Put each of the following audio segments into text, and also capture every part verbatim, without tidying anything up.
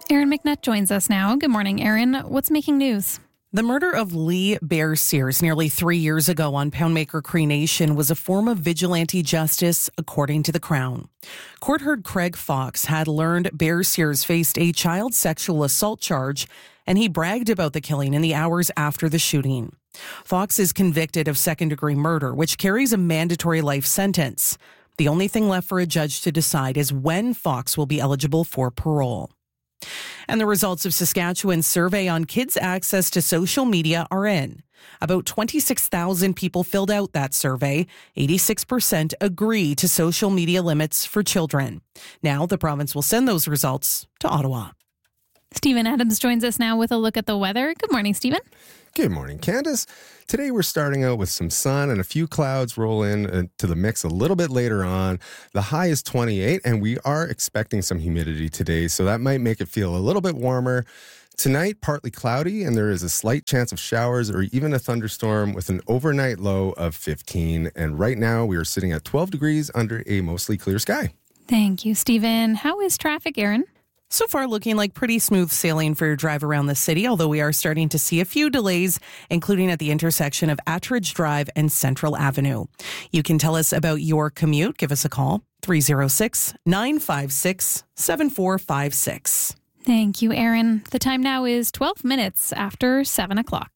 Erin McNutt joins us now. Good morning, Erin. What's making news? The murder of Lee Bear Sears nearly three years ago on Poundmaker Cree Nation was a form of vigilante justice, according to the Crown. Court heard Craig Fox had learned Bear Sears faced a child sexual assault charge, and he bragged about the killing in the hours after the shooting. Fox is convicted of second-degree murder, which carries a mandatory life sentence. The only thing left for a judge to decide is when Fox will be eligible for parole. And the results of Saskatchewan's survey on kids' access to social media are in. About twenty-six thousand people filled out that survey. eighty-six percent agree to social media limits for children. Now the province will send those results to Ottawa. Stephen Adams joins us now with a look at the weather. Good morning, Stephen. Good morning, Candace. Today we're starting out with some sun and a few clouds roll in uh, to the mix a little bit later on. The high is twenty-eight, and we are expecting some humidity today, so that might make it feel a little bit warmer. Tonight, partly cloudy, and there is a slight chance of showers or even a thunderstorm with an overnight low of fifteen. And right now we are sitting at twelve degrees under a mostly clear sky. Thank you, Stephen. How is traffic, Erin? So far, looking like pretty smooth sailing for your drive around the city, although we are starting to see a few delays, including at the intersection of Attridge Drive and Central Avenue. You can tell us about your commute. Give us a call, three oh six, nine five six, seven four five six. Thank you, Erin. The time now is twelve minutes after seven o'clock.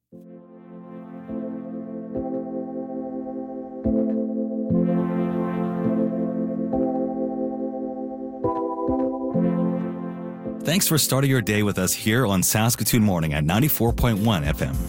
Thanks for starting your day with us here on Saskatoon Morning at ninety-four point one F M.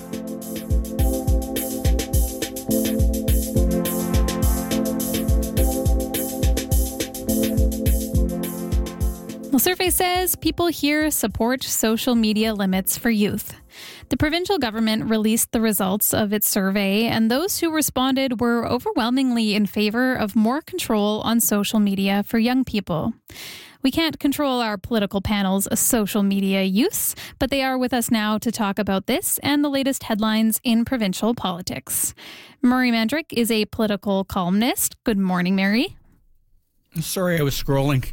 The survey says people here support social media limits for youth. The provincial government released the results of its survey, and those who responded were overwhelmingly in favor of more control on social media for young people. We can't control our political panel's social media use, but they are with us now to talk about this and the latest headlines in provincial politics. Murray Mandrick is a political columnist. Good morning, Murray. Sorry, I was scrolling.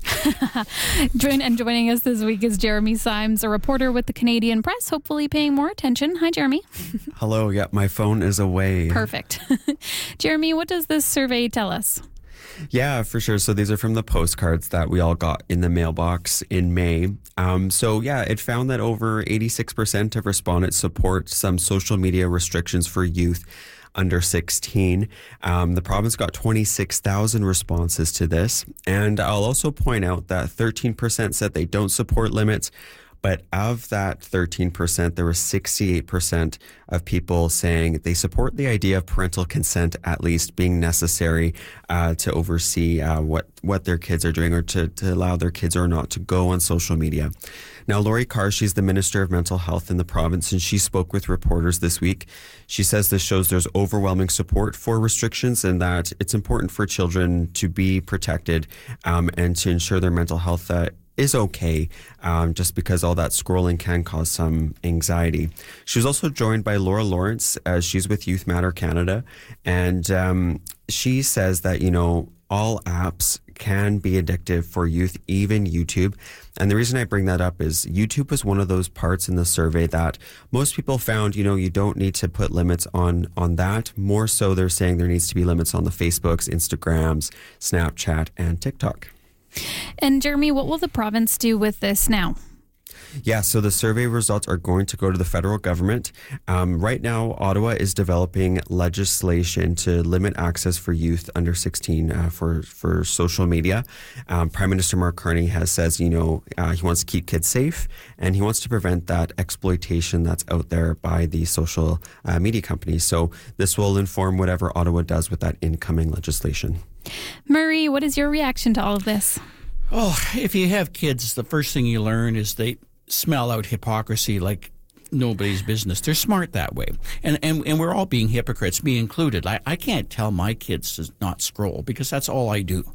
And joining us this week is Jeremy Symes, a reporter with the Canadian Press, hopefully paying more attention. Hi, Jeremy. Hello. Yeah, my phone is away. Perfect. Jeremy, what does this survey tell us? Yeah, for sure. So these are from the postcards that we all got in the mailbox in May. Um, so yeah, it found that over eighty-six percent of respondents support some social media restrictions for youth under sixteen. Um, the province got twenty-six thousand responses to this. And I'll also point out that thirteen percent said they don't support limits. But of that thirteen percent, there was sixty-eight percent of people saying they support the idea of parental consent at least being necessary uh, to oversee uh, what, what their kids are doing or to, to allow their kids or not to go on social media. Now, Lori Carr, she's the Minister of Mental Health in the province, and she spoke with reporters this week. She says this shows there's overwhelming support for restrictions and that it's important for children to be protected um, and to ensure their mental health uh, is okay, um, just because all that scrolling can cause some anxiety. She was also joined by Laura Lawrence, as she's with Youth Matter Canada, and um, she says that, you know, all apps can be addictive for youth, even YouTube. And the reason I bring that up is YouTube was one of those parts in the survey that most people found, you know, you don't need to put limits on, on that. More so, they're saying there needs to be limits on the Facebooks, Instagrams, Snapchat, and TikTok. And Jeremy, what will the province do with this now? Yeah, so the survey results are going to go to the federal government. Um, right now, Ottawa is developing legislation to limit access for youth under sixteen uh, for, for social media. Um, Prime Minister Mark Carney has says, you know, uh, he wants to keep kids safe and he wants to prevent that exploitation that's out there by the social uh, media companies. So this will inform whatever Ottawa does with that incoming legislation. Murray, what is your reaction to all of this? Oh, if you have kids, the first thing you learn is they smell out hypocrisy like nobody's business. They're smart that way. And and, and we're all being hypocrites, me included. I, I can't tell my kids to not scroll because that's all I do.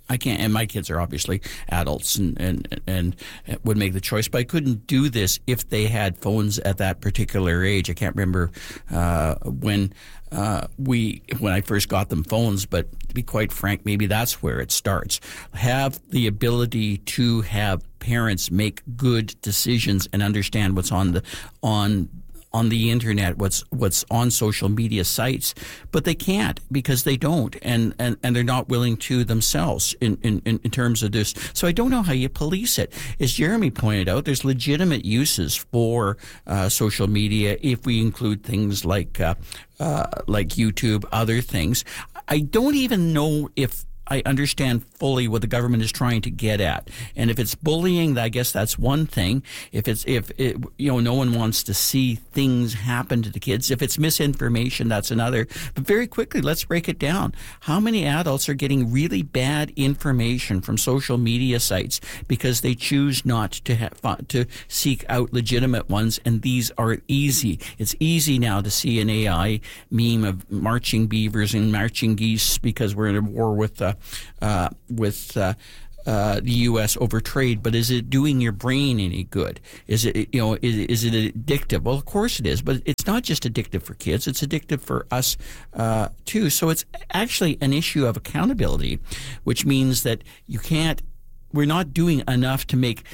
I can't, and my kids are obviously adults and, and, and would make the choice, but I couldn't do this if they had phones at that particular age. I can't remember uh, when uh, we, when I first got them phones, but to be quite frank, maybe that's where it starts. Have the ability to have parents make good decisions and understand what's on the, on on the internet, what's what's on social media sites, but they can't because they don't, and, and, and they're not willing to themselves in, in, in terms of this. So I don't know how you police it. As Jeremy pointed out, there's legitimate uses for uh, social media if we include things like uh, uh, like YouTube, other things. I don't even know if I understand fully what the government is trying to get at. And if it's bullying, I guess that's one thing. If it's, if it, you know, no one wants to see things happen to the kids. If it's misinformation, that's another. But very quickly, let's break it down. How many adults are getting really bad information from social media sites because they choose not to have, to seek out legitimate ones? And these are easy. It's easy now to see an A I meme of marching beavers and marching geese because we're in a war with, uh, Uh, with uh, uh, the U S over trade, but is it doing your brain any good? Is it, you know, is, is it addictive? Well, of course it is, but it's not just addictive for kids; it's addictive for us uh, too. So it's actually an issue of accountability, which means that you can't. We're not doing enough to make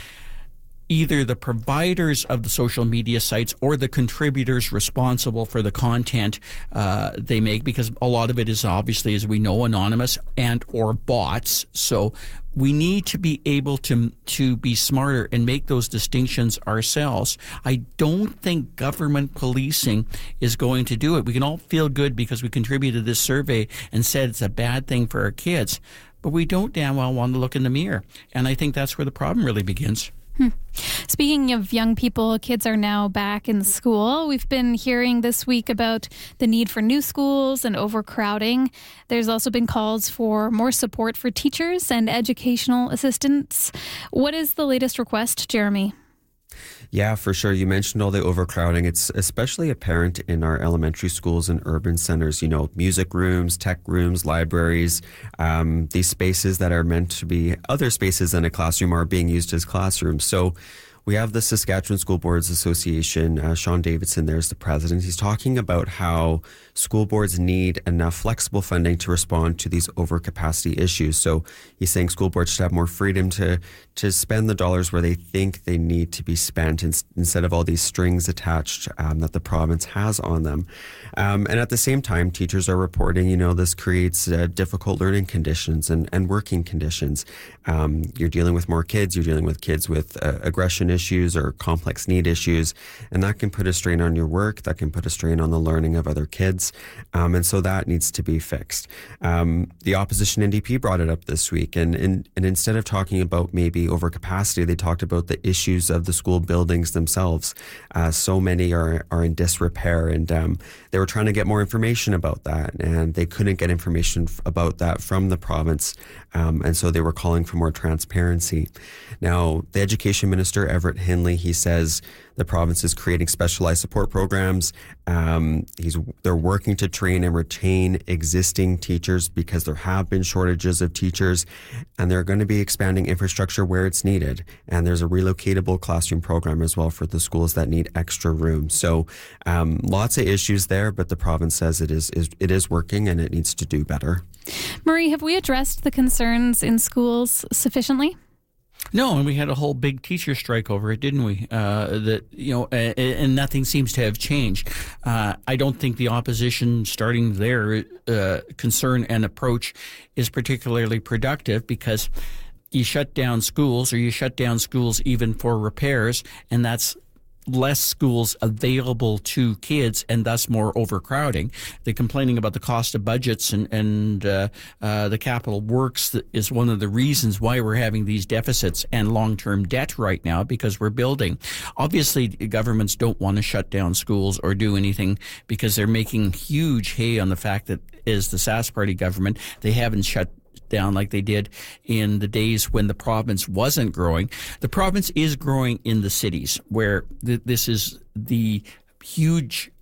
either the providers of the social media sites or the contributors responsible for the content uh, they make, because a lot of it is obviously, as we know, anonymous and or bots. So we need to be able to to be smarter and make those distinctions ourselves. I don't think government policing is going to do it. We can all feel good because we contributed this survey and said it's a bad thing for our kids, but we don't damn well want to look in the mirror. And I think that's where the problem really begins. Hmm. Speaking of young people, kids are now back in school. We've been hearing this week about the need for new schools and overcrowding. There's also been calls for more support for teachers and educational assistants. What is the latest request, Jeremy? Yeah, for sure. You mentioned all the overcrowding. It's especially apparent in our elementary schools and urban centers, you know, music rooms, tech rooms, libraries. Um, these spaces that are meant to be other spaces than a classroom are being used as classrooms. So we have the Saskatchewan School Boards Association. Uh, Sean Davidson, there's the president. He's talking about how school boards need enough flexible funding to respond to these overcapacity issues. So he's saying school boards should have more freedom to to spend the dollars where they think they need to be spent in, instead of all these strings attached um, that the province has on them. Um, and at the same time, teachers are reporting, you know, this creates uh, difficult learning conditions and, and working conditions. Um, you're dealing with more kids. You're dealing with kids with uh, aggression issues or complex need issues, and that can put a strain on your work. That can put a strain on the learning of other kids, um, and so that needs to be fixed. Um, the opposition N D P brought it up this week, and, and and instead of talking about maybe overcapacity, they talked about the issues of the school buildings themselves. Uh, so many are are in disrepair, and um, they were trying to get more information about that, and they couldn't get information f- about that from the province, um, and so they were calling for more transparency. Now, the education minister, Everett Hindley, he says the province is creating specialized support programs. Um, he's they're working to train and retain existing teachers because there have been shortages of teachers, and they're going to be expanding infrastructure where it's needed. And there's a relocatable classroom program as well for the schools that need extra room. So um, lots of issues there, but the province says it is, is it is working and it needs to do better. Marie, have we addressed the concerns in schools sufficiently? No, and we had a whole big teacher strike over it, didn't we? Uh, that you know, and, and nothing seems to have changed. Uh, I don't think the opposition, starting their uh, concern and approach, is particularly productive, because you shut down schools, or you shut down schools even for repairs, and that's less schools available to kids, and thus more overcrowding. They're complaining about the cost of budgets, and, and uh, uh, the capital works is one of the reasons why we're having these deficits and long-term debt right now, because we're building. Obviously, governments don't want to shut down schools or do anything, because they're making huge hay on the fact that, as the Sask Party government, they haven't shut down like they did in the days when the province wasn't growing. The province is growing in the cities, where th- this is the huge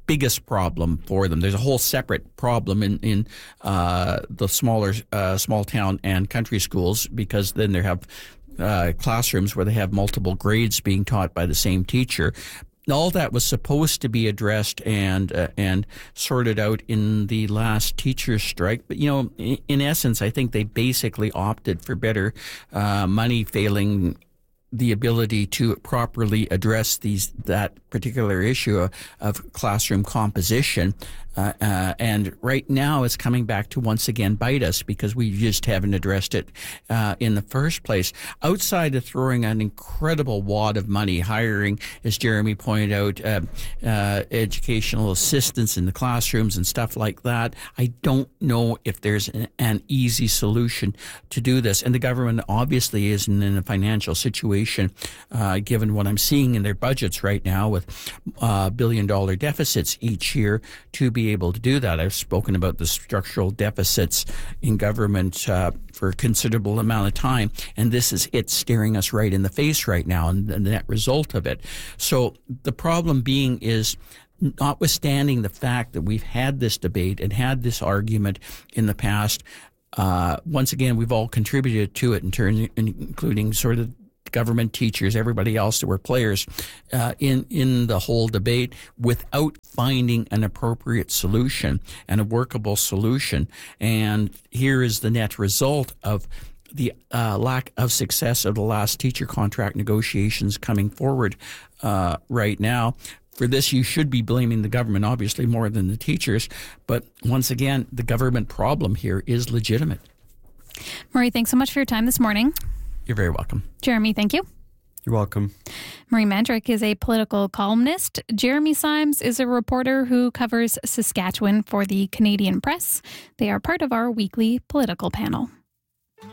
biggest problem for them. There's a whole separate problem in in uh, the smaller uh, small town and country schools, because then they have uh, classrooms where they have multiple grades being taught by the same teacher. All that was supposed to be addressed and uh, and sorted out in the last teachers' strike. But, you know, in, in essence, I think they basically opted for better uh, money, failing the ability to properly address these that particular issue of, of classroom composition. Uh, uh, and right now it's coming back to once again bite us, because we just haven't addressed it uh, in the first place. Outside of throwing an incredible wad of money, hiring, as Jeremy pointed out, uh, uh, educational assistants in the classrooms and stuff like that, I don't know if there's an, an easy solution to do this. And the government obviously isn't in a financial situation, uh, given what I'm seeing in their budgets right now, with uh, billion dollar deficits each year, to be able to do that. I've spoken about the structural deficits in government uh, for a considerable amount of time, and this is it staring us right in the face right now, and the net result of it. So the problem being is, notwithstanding the fact that we've had this debate and had this argument in the past, uh, once again, we've all contributed to it in terms, including sort of government, teachers, everybody else that were players uh, in in the whole debate, without finding an appropriate solution and a workable solution. And here is the net result of the uh, lack of success of the last teacher contract negotiations coming forward uh, right now. For this, you should be blaming the government, obviously, more than the teachers. But once again, the government problem here is legitimate. Murray, thanks so much for your time this morning. You're very welcome. Jeremy, thank you. You're welcome. Murray Mandryk is a political columnist. Jeremy Symes is a reporter who covers Saskatchewan for the Canadian Press. They are part of our weekly political panel.